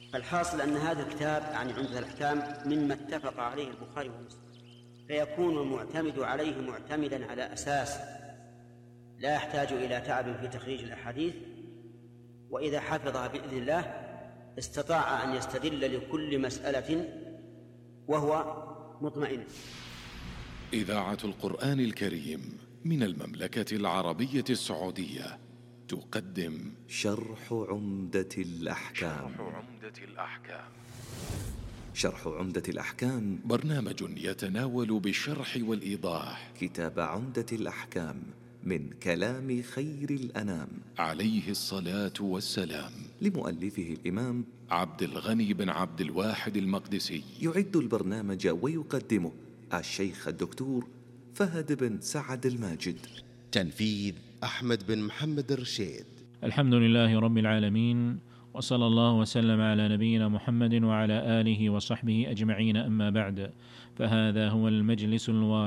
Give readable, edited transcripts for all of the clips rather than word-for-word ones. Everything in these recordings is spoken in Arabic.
الحاصل أن هذا الكتاب يعني عمدة الأحكام مما اتفق عليه البخاري ومسلم، فيكون المعتمد عليه معتمدا على أساس لا يحتاج إلى تعب في تخريج الأحاديث، وإذا حفظها بإذن الله استطاع أن يستدل لكل مسألة وهو مطمئن. إذاعة القرآن الكريم من المملكة العربية السعودية تقدم شرح عمدة الأحكام. شرح عمدة الأحكام برنامج يتناول بالشرح والإيضاح كتاب عمدة الأحكام من كلام خير الأنام عليه الصلاة والسلام، لمؤلفه الإمام عبد الغني بن عبد الواحد المقدسي. يعد البرنامج ويقدمه الشيخ الدكتور فهد بن سعد الماجد. تنفيذ أحمد بن محمد الرشيد. الحمد لله رب العالمين، وصلى الله وسلم على نبينا محمد وعلى آله وصحبه أجمعين، أما بعد، فهذا هو المجلس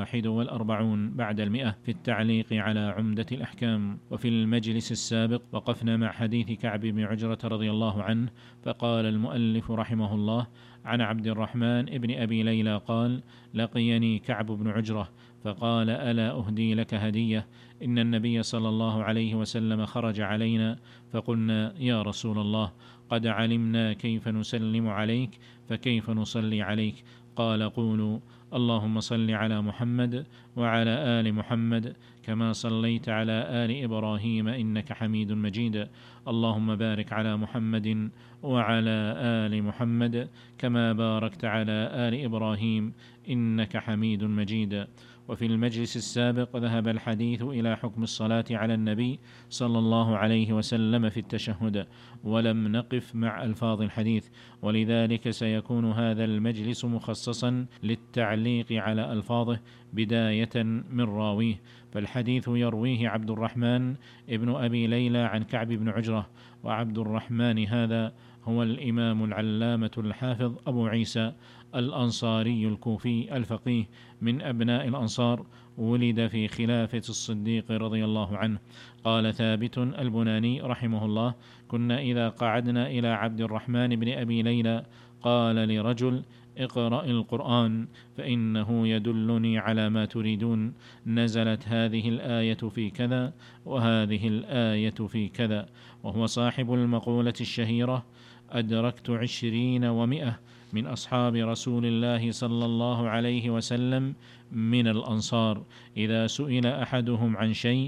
41 بعد 100 في التعليق على عمدة الأحكام. وفي المجلس السابق وقفنا مع حديث كعب بن عجرة رضي الله عنه، فقال المؤلف رحمه الله: عن عبد الرحمن ابن أبي ليلى قال: لقيني كعب بن عجرة فقال: ألا أهدي لك هدية؟ إن النبي صلى الله عليه وسلم خرج علينا فقلنا: يا رسول الله، قد علمنا كيف نسلم عليك، فكيف نصلي عليك؟ قال: قولوا: اللهم صل على محمد وعلى آل محمد كما صليت على آل إبراهيم إنك حميد مجيد، اللهم بارك على محمد وعلى آل محمد كما باركت على آل إبراهيم إنك حميد مجيد. وفي المجلس السابق ذهب الحديث إلى حكم الصلاة على النبي صلى الله عليه وسلم في التشهد، ولم نقف مع ألفاظ الحديث، ولذلك سيكون هذا المجلس مخصصا للتعليق على ألفاظه بداية من راويه. فالحديث يرويه عبد الرحمن ابن أبي ليلى عن كعب بن عجرة، وعبد الرحمن هذا هو الإمام العلامة الحافظ أبو عيسى الأنصاري الكوفي الفقيه من أبناء الأنصار، ولد في خلافة الصديق رضي الله عنه. قال ثابت البناني رحمه الله: كنا إذا قعدنا إلى عبد الرحمن بن أبي ليلى قال لرجل: اقرأ القرآن فإنه يدلني على ما تريدون، نزلت هذه الآية في كذا وهذه الآية في كذا. وهو صاحب المقولة الشهيرة: أدركت 20 و100 من أصحاب رسول الله صلى الله عليه وسلم من الأنصار، إذا سئل أحدهم عن شيء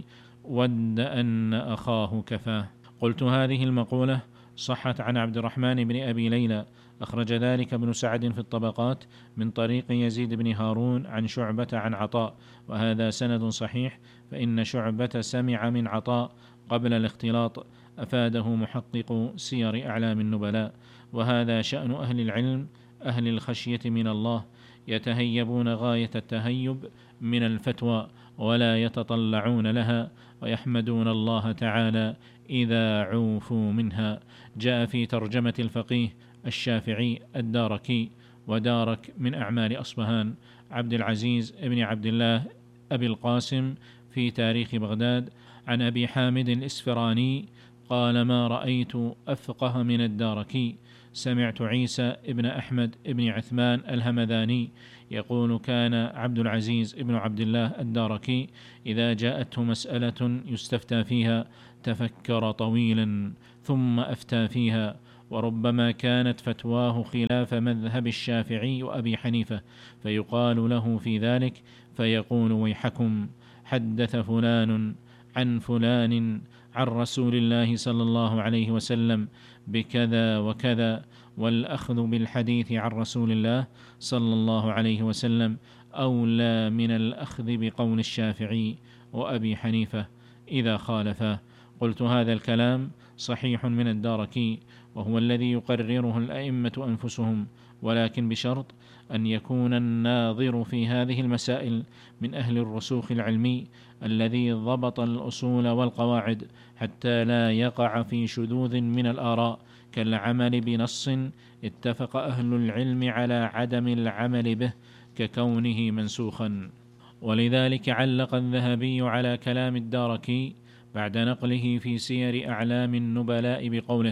ود أن أخاه كفاه. قلت: هذه المقولة صحت عن عبد الرحمن بن أبي ليلى، أخرج ذلك ابن سعد في الطبقات من طريق يزيد بن هارون عن شعبة عن عطاء، وهذا سند صحيح، فإن شعبة سمع من عطاء قبل الاختلاط، أفاده محقق سير أعلام النبلاء. وهذا شأن أهل العلم أهل الخشية من الله، يتهيبون غاية التهيب من الفتوى ولا يتطلعون لها، ويحمدون الله تعالى إذا عوفوا منها. جاء في ترجمة الفقيه الشافعي الداركي، ودارك من أعمال أصبهان، عبد العزيز ابن عبد الله أبي القاسم في تاريخ بغداد، عن أبي حامد الإسفراني قال: ما رأيت أفقه من الداركي. سمعت عيسى ابن أحمد ابن عثمان الهمذاني يقول: كان عبد العزيز ابن عبد الله الداركي إذا جاءته مسألة يستفتى فيها تفكر طويلا ثم أفتى فيها، وربما كانت فتواه خلاف مذهب الشافعي وأبي حنيفة، فيقال له في ذلك فيقول: ويحكم، حدث فلان عن فلان عن رسول الله صلى الله عليه وسلم بكذا وكذا، والأخذ بالحديث عن رسول الله صلى الله عليه وسلم أولى من الأخذ بقول الشافعي وأبي حنيفة إذا خالفا. قلت: هذا الكلام صحيح من الداركي، وهو الذي يقرره الأئمة أنفسهم، ولكن بشرط أن يكون الناظر في هذه المسائل من أهل الرسوخ العلمي الذي ضبط الأصول والقواعد، حتى لا يقع في شذوذ من الآراء كالعمل بنص اتفق أهل العلم على عدم العمل به ككونه منسوخا. ولذلك علق الذهبي على كلام الداركي بعد نقله في سير أعلام النبلاء بقوله: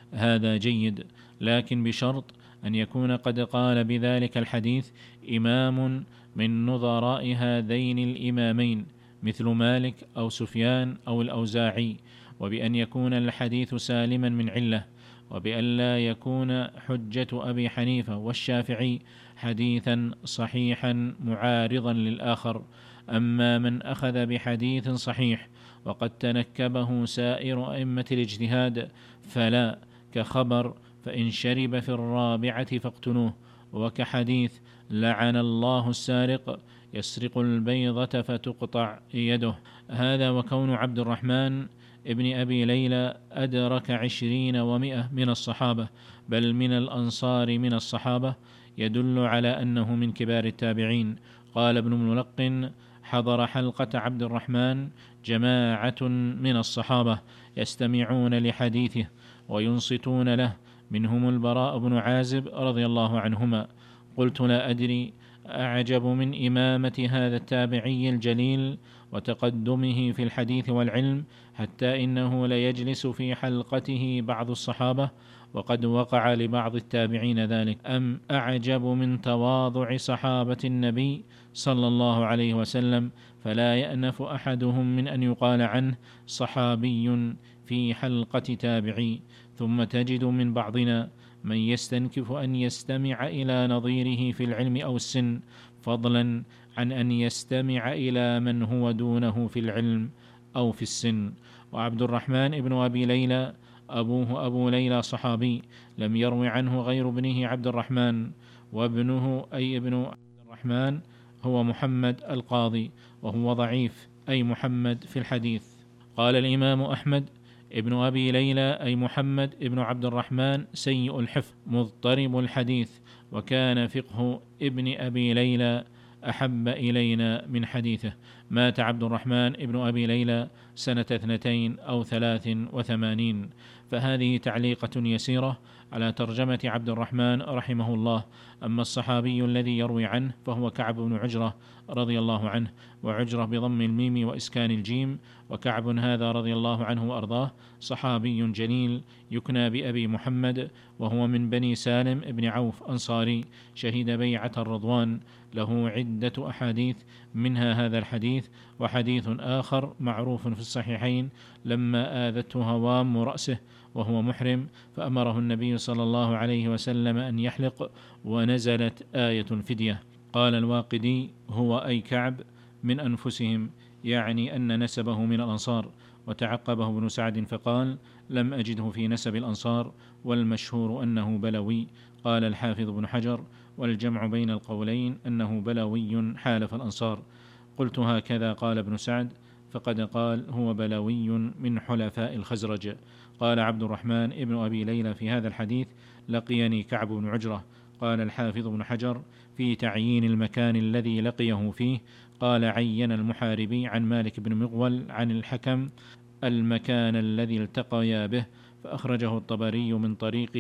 هذا جيد، لكن بشرط أن يكون قد قال بذلك الحديث إمام من نظراء هذين الإمامين مثل مالك أو سفيان أو الأوزاعي، وبأن يكون الحديث سالما من علة، وبأن لا يكون حجة أبي حنيفة والشافعي حديثا صحيحا معارضا للآخر. أما من أخذ بحديث صحيح وقد تنكبه سائر أئمة الاجتهاد فلا، كخبر فإن شرب في الرابعة فاقتلوه، وكحديث لعن الله السارق يسرق البيضة فتقطع يده. هذا وكون عبد الرحمن ابن أبي ليلى أدرك 20 و100 من الصحابة بل من الأنصار من الصحابة يدل على أنه من كبار التابعين. قال ابن ملقن: حضر حلقة عبد الرحمن جماعة من الصحابة يستمعون لحديثه وينصتون له، منهم البراء بن عازب رضي الله عنهما. قلت: لا أدري أعجب من إمامة هذا التابعي الجليل وتقدمه في الحديث والعلم، حتى إنه ليجلس في حلقته بعض الصحابة، وقد وقع لبعض التابعين ذلك، أم أعجب من تواضع صحابة النبي صلى الله عليه وسلم، فلا يأنف أحدهم من أن يقال عنه صحابي في حلقة تابعي. ثم تجد من بعضنا من يستنكف أن يستمع إلى نظيره في العلم أو السن، فضلا عن أن يستمع إلى من هو دونه في العلم أو في السن. وعبد الرحمن ابن أبي ليلى أبوه أبو ليلى صحابي، لم يروي عنه غير ابنه عبد الرحمن، وابنه أي ابن عبد الرحمن هو محمد القاضي، وهو ضعيف أي محمد في الحديث. قال الإمام أحمد: ابن أبي ليلى أي محمد ابن عبد الرحمن سيء الحفظ مضطرب الحديث، وكان فقه ابن أبي ليلى أحب إلينا من حديثه. مات عبد الرحمن ابن أبي ليلى سنة 82 أو 83. فهذه تعليقة يسيرة على ترجمة عبد الرحمن رحمه الله. أما الصحابي الذي يروي عنه فهو كعب بن عجرة رضي الله عنه، وعجرة بضم الميم وإسكان الجيم، وكعب هذا رضي الله عنه وأرضاه صحابي جليل يكنى بأبي محمد، وهو من بني سالم ابن عوف أنصاري، شهد بيعة الرضوان، له عدة أحاديث منها هذا الحديث، وحديث آخر معروف في الصحيحين: لما آذته هوام رأسه وهو محرم فأمره النبي صلى الله عليه وسلم أن يحلق، ونزلت آية الفدية. قال الواقدي: هو أي كعب من أنفسهم، يعني أن نسبه من الأنصار. وتعقبه ابن سعد فقال: لم أجده في نسب الأنصار، والمشهور أنه بلوي. قال الحافظ ابن حجر: والجمع بين القولين أنه بلوي حالف الأنصار. قلت: هكذا قال ابن سعد، فقد قال هو بلوي من حلفاء الخزرج. قال عبد الرحمن ابن أبي ليلى في هذا الحديث: لقيني كعب بن عجرة. قال الحافظ ابن حجر في تعيين المكان الذي لقيه فيه، قال: عين المحاربي عن مالك بن مغول عن الحكم المكان الذي التقيا به، فأخرجه الطبري من طريق